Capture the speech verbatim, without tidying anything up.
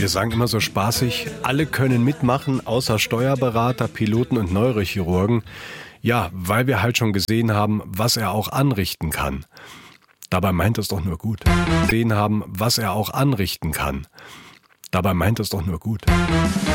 Wir sagen immer so spaßig, alle können mitmachen, außer Steuerberater, Piloten und Neurochirurgen. Ja, weil wir halt schon gesehen haben, was er auch anrichten kann. Dabei meint es doch nur gut. Gesehen haben, was er auch anrichten kann. Dabei meint es doch nur gut.